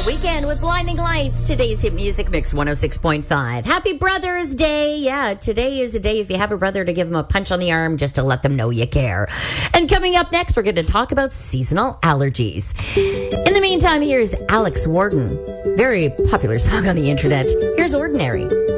Weekend with Blinding Lights. Today's hit music mix 106.5. Happy Brothers Day. Yeah, today is a day if you have a brother to give them a punch on the arm just to let them know you care. And coming up next, we're going to talk about seasonal allergies. In the meantime, here's Alex Warden. Very popular song on the internet. Here's Ordinary.